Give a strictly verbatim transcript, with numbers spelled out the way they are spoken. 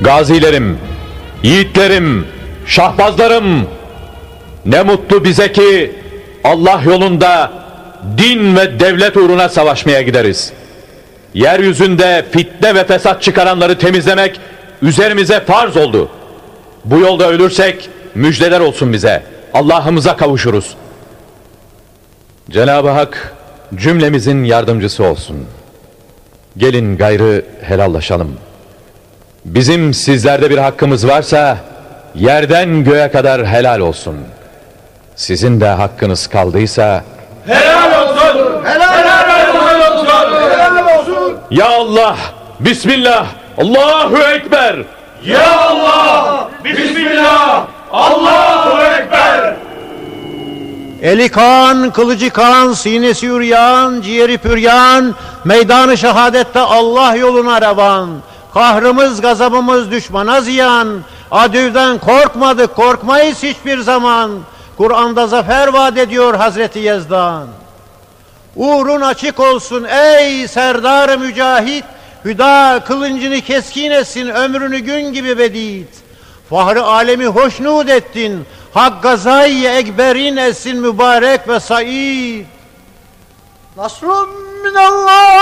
Gazilerim, yiğitlerim, şahbazlarım, ne mutlu bize ki Allah yolunda din ve devlet uğruna savaşmaya gideriz. Yeryüzünde fitne ve fesat çıkaranları temizlemek üzerimize farz oldu. Bu yolda ölürsek müjdeler olsun bize. Allah'ımıza kavuşuruz. Cenab-ı Hak cümlemizin yardımcısı olsun. Gelin gayrı helallaşalım. Bizim sizlerde bir hakkımız varsa yerden göğe kadar helal olsun. Sizin de hakkınız kaldıysa helal olsun. Helal, helal olsun. Helal olsun. Ya Allah, Bismillah, Allahu Ekber. Ya Allah, Bismillah, Allahu Ekber. Eli kan, kılıcı kan, sinesi üryan, ciğeri püryan, meydanı şehadette Allah yoluna revan. Kahrımız, gazabımız düşmana ziyan, adüvden korkmadık, korkmayız hiçbir zaman. Kur'an'da zafer vaat ediyor Hazreti Yezdan. Uğrun açık olsun ey serdar-ı mücahit, hüda kılıncını keskin etsin, ömrünü gün gibi bedit. Fahri alemi hoşnut ettin, hak gazayı ekberin etsin mübarek ve said. Nasrun minallah